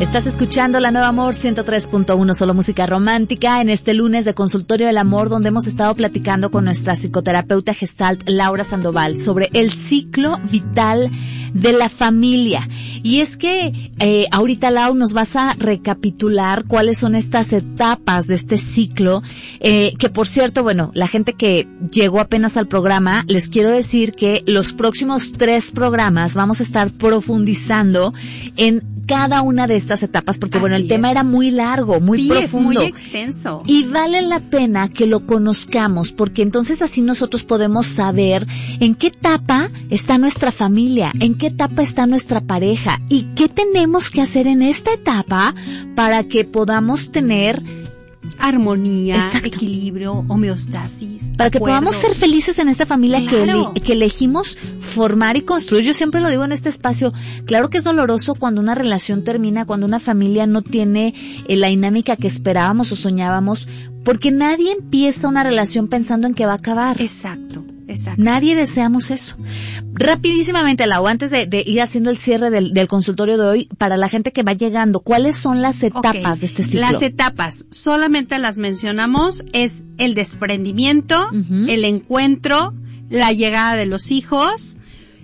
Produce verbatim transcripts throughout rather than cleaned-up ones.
Estás escuchando La Nueva Amor ciento tres punto uno, solo música romántica, en este lunes de Consultorio del Amor, donde hemos estado platicando con nuestra psicoterapeuta gestalt Laura Sandoval sobre el ciclo vital de la familia. Y es que eh, ahorita, Lau, nos vas a recapitular cuáles son estas etapas de este ciclo, eh, que por cierto, bueno, la gente que llegó apenas al programa, les quiero decir que los próximos tres programas vamos a estar profundizando en cada una de estas etapas, porque Así bueno, el es. tema era muy largo, muy sí, profundo. es muy extenso. Y vale la pena que lo conozcamos, porque entonces así nosotros podemos saber en qué etapa está nuestra familia, en qué etapa está nuestra pareja, y qué tenemos que hacer en esta etapa para que podamos tener armonía, Exacto. equilibrio, homeostasis, para que acuerdo. podamos ser felices en esta familia que, Claro. ele- que elegimos formar y construir. Yo siempre lo digo en este espacio, claro que es doloroso cuando una relación termina, cuando una familia no tiene eh, la dinámica que esperábamos o soñábamos, porque nadie empieza una relación pensando en que va a acabar. Exacto, exacto. Nadie deseamos eso. Rapidísimamente, Lau, antes de, de ir haciendo el cierre del, del consultorio de hoy, para la gente que va llegando, ¿cuáles son las etapas Okay. de este ciclo? Las etapas, solamente las mencionamos, es el desprendimiento, Uh-huh. el encuentro, la llegada de los hijos,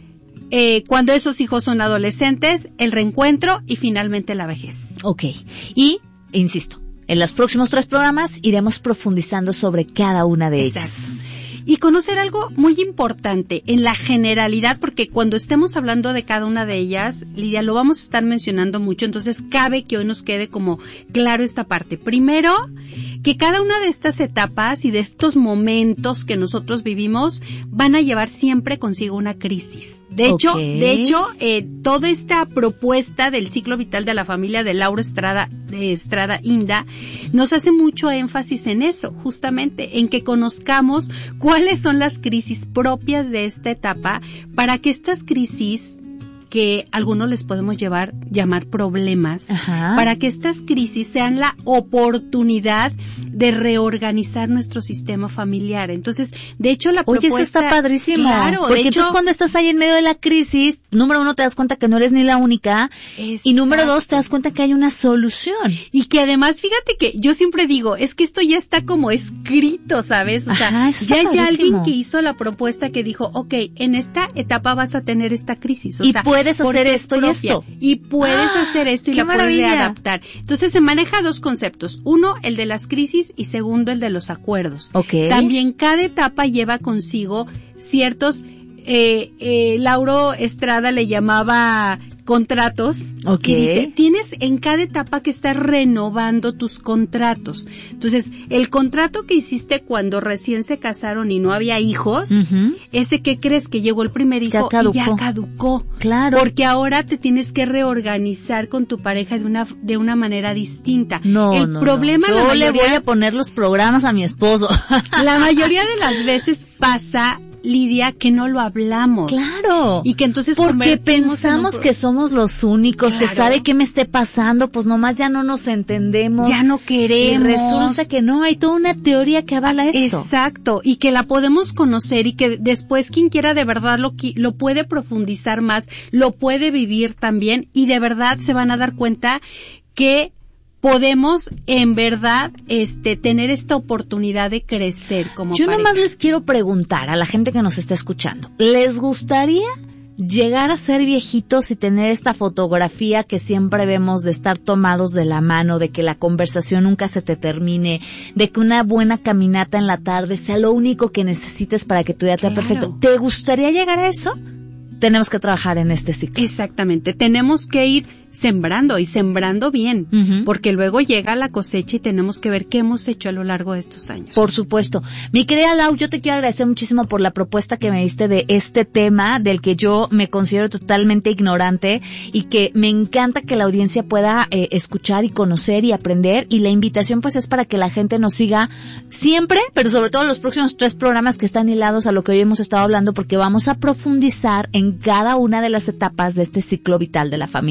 eh, cuando esos hijos son adolescentes, el reencuentro y finalmente la vejez. Ok. Y, insisto, en los próximos tres programas iremos profundizando sobre cada una de ellas. Exacto. Y conocer algo muy importante en la generalidad, porque cuando estemos hablando de cada una de ellas, Lidia, lo vamos a estar mencionando mucho, entonces cabe que hoy nos quede como claro esta parte. Primero, que cada una de estas etapas y de estos momentos que nosotros vivimos van a llevar siempre consigo una crisis. De hecho, Okay. de hecho, eh, toda esta propuesta del ciclo vital de la familia de Laura Estrada, de Estrada Inda, nos hace mucho énfasis en eso, justamente, en que conozcamos cuáles son las crisis propias de esta etapa, para que estas crisis, que algunos les podemos llevar, llamar problemas, Ajá. para que estas crisis sean la oportunidad de reorganizar nuestro sistema familiar. Entonces, de hecho, la Oye, propuesta... eso está padrísimo. Claro, porque de hecho, entonces cuando estás ahí en medio de la crisis, número uno, te das cuenta que no eres ni la única. Y número dos, te das cuenta que hay una solución. Y que además, fíjate que yo siempre digo, es que esto ya está como escrito, ¿sabes? O sea, Ajá, eso está ya hay padrísimo. alguien que hizo la propuesta que dijo, ok, en esta etapa vas a tener esta crisis. O Y sea, puedes porque hacer es esto y propia. esto. Y puedes ¡Ah! hacer esto y ¡Qué la puedes maravilla! readaptar. Entonces se maneja dos conceptos. Uno, el de las crisis, y segundo, el de los acuerdos. Ok. También cada etapa lleva consigo ciertos, eh, eh, Lauro Estrada le llamaba contratos. Ok. Y dice, tienes en cada etapa que estar renovando tus contratos. Entonces, el contrato que hiciste cuando recién se casaron y no había hijos, Ujú. ese que crees que llegó el primer Ya hijo caducó. y ya caducó. Claro. Porque ahora te tienes que reorganizar con tu pareja de una de una manera distinta. No, el no, problema no. la Yo le mayoría, voy a poner los programas a mi esposo. la mayoría de las veces pasa, Lidia, que no lo hablamos. Claro. Y que entonces Porque convertimos en un pensamos pro- que somos los únicos, que Claro. sabe qué me esté pasando, pues nomás ya no nos entendemos. ya no Y queremos. resulta que no, hay toda una teoría que avala esto. Exacto, y que la podemos conocer y que después quien quiera de verdad lo, qui- lo puede profundizar más, lo puede vivir también y de verdad se van a dar cuenta que podemos en verdad este tener esta oportunidad de crecer como Yo pareja. nomás les quiero preguntar a la gente que nos está escuchando, ¿les gustaría llegar a ser viejitos y tener esta fotografía que siempre vemos de estar tomados de la mano, de que la conversación nunca se te termine, de que una buena caminata en la tarde sea lo único que necesites para que tu día sea Claro. perfecto? ¿Te gustaría llegar a eso? Tenemos que trabajar en este ciclo. Exactamente, tenemos que ir sembrando y sembrando bien, Ujú. porque luego llega la cosecha y tenemos que ver qué hemos hecho a lo largo de estos años. Por supuesto. Mi querida Lau, yo te quiero agradecer muchísimo por la propuesta que me diste de este tema, del que yo me considero totalmente ignorante y que me encanta que la audiencia pueda eh, escuchar y conocer y aprender. Y la invitación pues es para que la gente nos siga siempre, pero sobre todo los próximos tres programas que están hilados a lo que hoy hemos estado hablando, porque vamos a profundizar en cada una de las etapas de este ciclo vital de la familia.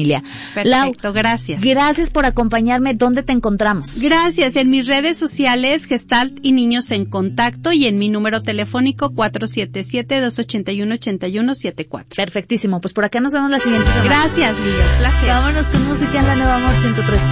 Perfecto, Lau, gracias. Gracias por acompañarme. ¿Dónde te encontramos? Gracias. En mis redes sociales, Gestalt y Niños en Contacto, y en mi número telefónico cuatro siete siete, dos ocho uno, ocho uno siete cuatro. Perfectísimo. Pues por acá nos vemos la siguiente semana. Gracias, Lidia. Placer. Vámonos con música en la Nueva Amor ciento tres.